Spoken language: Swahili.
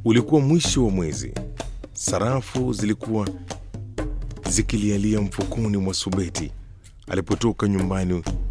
Ulikuwa mwisho wa mwezi. Sarafu zilikuwa zikilialia mfukoni mwa Subeti alipotoka nyumbani